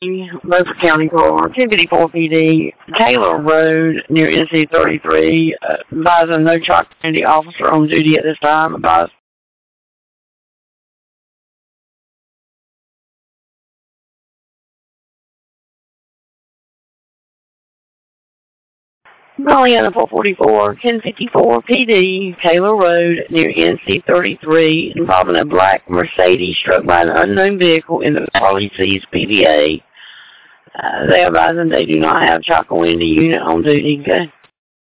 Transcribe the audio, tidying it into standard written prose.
Beaufort County Car, 1054 PD, Taylor Road near NC 33. Advising no Chalk County officer on duty at this time. Advise. Pollyanna 444, 1054 PD, Taylor Road near NC 33, involving a black Mercedes struck by an unknown vehicle in the Charlie C's PVA. They are advising they do not have Chocowindy unit on duty. Okay.